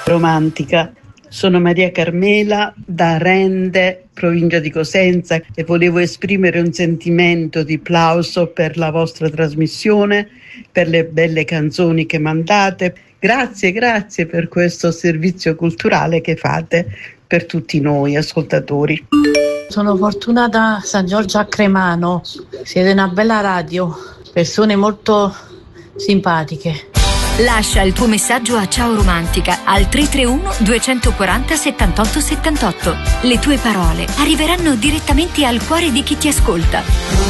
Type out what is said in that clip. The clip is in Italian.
Romantica. Sono Maria Carmela da Rende, provincia di Cosenza, e volevo esprimere un sentimento di plauso per la vostra trasmissione, per le belle canzoni che mandate. Grazie per questo servizio culturale che fate per tutti noi ascoltatori. Sono Fortunata San Giorgio a Cremano, siete una bella radio, persone molto simpatiche. Lascia il tuo messaggio a Ciao Romantica al 331 240 78 78. Le tue parole arriveranno direttamente al cuore di chi ti ascolta.